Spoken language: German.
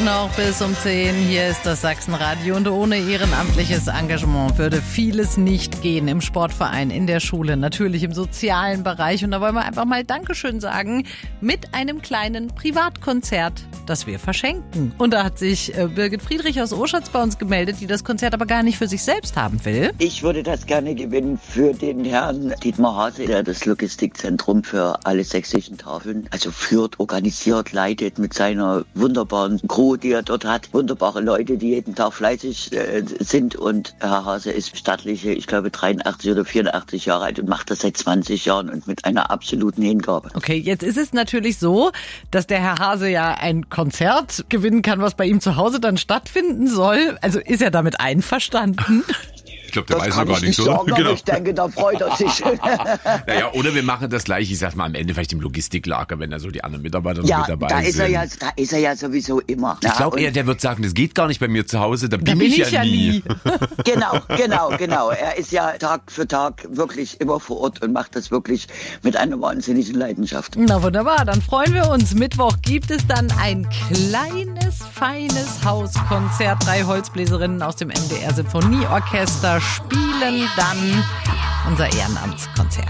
Minuten noch bis um 10. Hier ist das Sachsenradio und ohne ehrenamtliches Engagement würde vieles nicht gehen. Im Sportverein, in der Schule, natürlich im sozialen Bereich. Und da wollen wir einfach mal Dankeschön sagen mit einem kleinen Privatkonzert, das wir verschenken. Und da hat sich Birgit Friedrich aus Oschatz bei uns gemeldet, die das Konzert aber gar nicht für sich selbst haben will. Ich würde das gerne gewinnen für den Herrn Dietmar Hase, der das Logistikzentrum für alle sächsischen Tafeln führt, organisiert, leitet mit seiner wunderbaren Crew, die er dort hat. Wunderbare Leute, die jeden Tag fleißig sind. Und Herr Hase ist stattliche, ich glaube 83 oder 84 Jahre alt und macht das seit 20 Jahren und mit einer absoluten Hingabe. Okay, jetzt ist es natürlich so, dass der Herr Hase ja ein Konzert gewinnen kann, was bei ihm zu Hause dann stattfinden soll. Also ist er damit einverstanden? Ich glaube, der Das weiß kann noch gar ich nicht so. sagen, aber ich denge, da freut er sich. Naja, oder wir machen das gleich, ich sag mal, am Ende vielleicht im Logistiklager, wenn da so die anderen Mitarbeiter noch Ja, mit dabei da ist sind. da ist er ja sowieso immer. Ich glaube eher, der wird sagen, das geht gar nicht bei mir zu Hause, da bin ich ja nie. Genau. Er ist ja Tag für Tag wirklich immer vor Ort und macht das wirklich mit einer wahnsinnigen Leidenschaft. Na wunderbar, dann freuen wir uns. Mittwoch gibt es dann ein kleines, feines Hauskonzert. 3 Holzbläserinnen aus dem MDR Symphonieorchester spielen dann unser Ehrenamtskonzert.